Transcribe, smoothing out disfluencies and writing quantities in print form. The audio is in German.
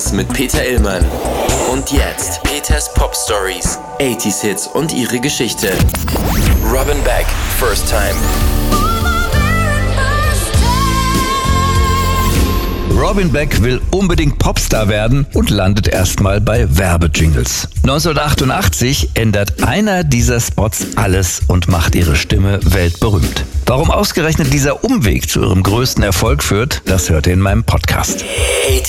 Songs mit Peter Illmann. Und jetzt Peters Pop Stories, 80s Hits und ihre Geschichte. Robin Beck, First Time. Robin Beck will unbedingt Popstar werden und landet erstmal bei Werbejingles. 1988 ändert einer dieser Spots alles und macht ihre Stimme weltberühmt. Warum ausgerechnet dieser Umweg zu ihrem größten Erfolg führt, das hört ihr in meinem Podcast.